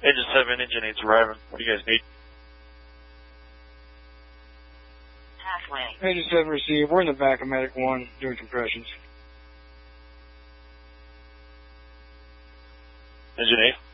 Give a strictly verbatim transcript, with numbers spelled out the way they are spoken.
Engine seven, engine eight's arriving. What do you guys need? Halfway. Engine seven received. We're in the back of Medic one doing compressions. Engine eight?